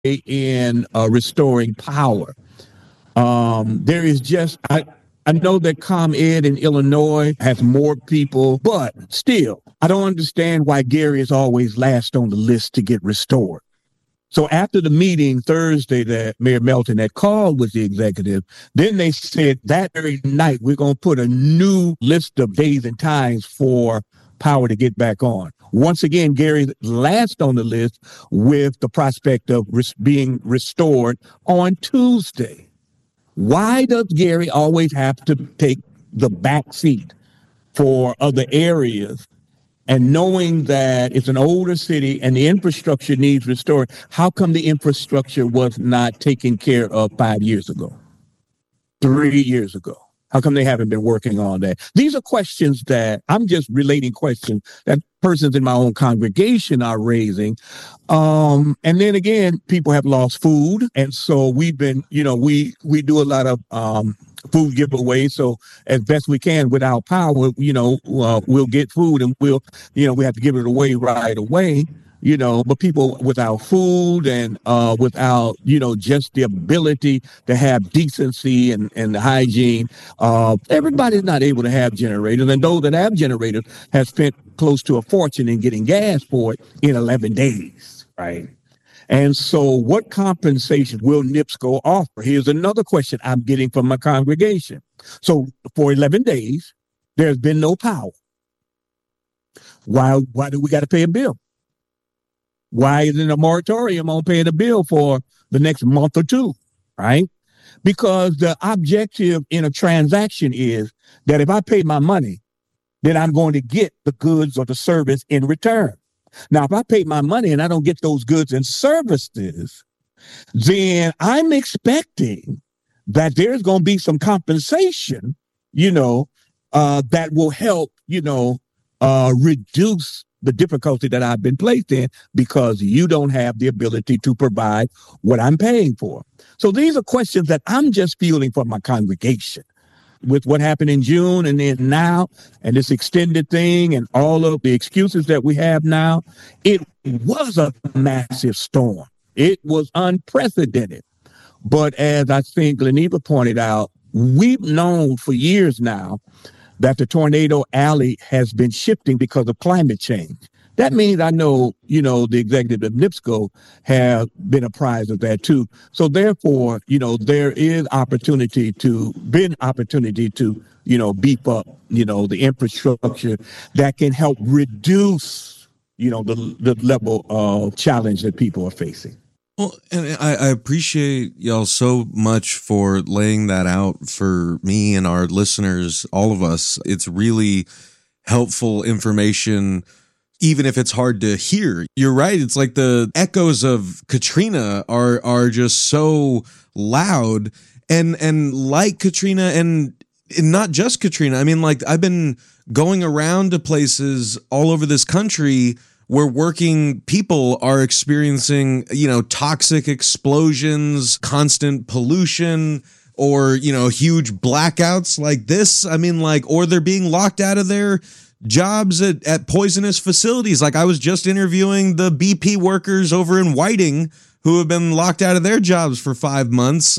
in restoring power. There is just, I know that ComEd in Illinois has more people, but still, I don't understand why Gary is always last on the list to get restored. So after the meeting Thursday that Mayor Melton had called with the executive, then they said that very night, we're going to put a new list of days and times for power to get back on. Once again, Gary's last on the list with the prospect of being restored on Tuesday. Why does Gary always have to take the back seat for other areas? And knowing that it's an older city and the infrastructure needs restored, how come the infrastructure was not taken care of 5 years ago, 3 years ago? How come they haven't been working on that? These are questions that I'm just relating questions that persons in my own congregation are raising. And then again, people have lost food. And so we've been, we do a lot of food giveaways. So as best we can without power, we'll get food and we have to give it away right away. But people without food and without, just the ability to have decency and hygiene, everybody's not able to have generators. And those that have generators have spent close to a fortune in getting gas for it in 11 days, right? And so what compensation will NIPSCO offer? Here's another question I'm getting from my congregation. So for 11 days, there's been no power. Why do we got to pay a bill? Why isn't a moratorium on paying a bill for the next month or two, right? Because the objective in a transaction is that if I pay my money, then I'm going to get the goods or the service in return. Now, if I pay my money and I don't get those goods and services, then I'm expecting that there's going to be some compensation, that will help, reduce the difficulty that I've been placed in because you don't have the ability to provide what I'm paying for. So these are questions that I'm just fielding from my congregation. With what happened in June and then now and this extended thing and all of the excuses that we have now, it was a massive storm. It was unprecedented. But as I think Leneva pointed out, we've known for years now that the tornado alley has been shifting because of climate change. That means I know, the executive of NIPSCO have been apprised of that too. So therefore, there is opportunity to beef up, the infrastructure that can help reduce, the level of challenge that people are facing. Well, and I appreciate y'all so much for laying that out for me and our listeners, all of us. It's really helpful information, even if it's hard to hear. You're right. It's like the echoes of Katrina are just so loud and like Katrina and not just Katrina. I mean, like I've been going around to places all over this country where working people are experiencing, toxic explosions, constant pollution, or, huge blackouts like this. I mean, or they're being locked out of their jobs at poisonous facilities. Like I was just interviewing the BP workers over in Whiting who have been locked out of their jobs for 5 months.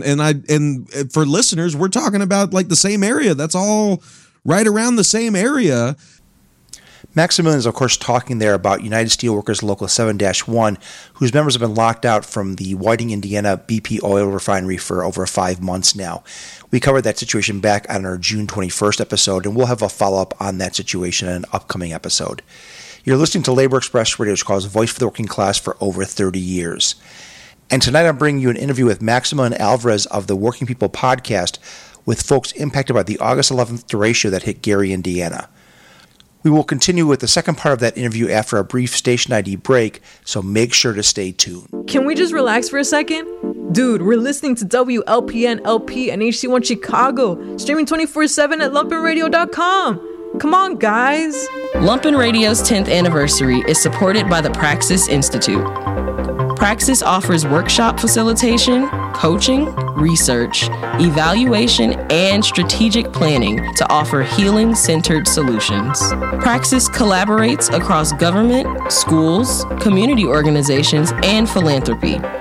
And for listeners, we're talking about like the same area. That's all right around the same area. Maximilian is, of course, talking there about United Steelworkers Local 7-1, whose members have been locked out from the Whiting, Indiana BP oil refinery for over 5 months now. We covered that situation back on our June 21st episode, and we'll have a follow-up on that situation in an upcoming episode. You're listening to Labor Express Radio, Chicago's voice for the working class for over 30 years. And tonight I'm bringing you an interview with Maximilian Alvarez of the Working People podcast with folks impacted by the August 11th derecho that hit Gary, Indiana. We will continue with the second part of that interview after a brief station ID break, so make sure to stay tuned. Can we just relax for a second? Dude, we're listening to WLPN LP and HC1 Chicago, streaming 24/7 at lumpenradio.com. Come on, guys. Lumpen Radio's 10th anniversary is supported by the Praxis Institute. Praxis offers workshop facilitation, coaching, research, evaluation, and strategic planning to offer healing-centered solutions. Praxis collaborates across government, schools, community organizations, and philanthropy.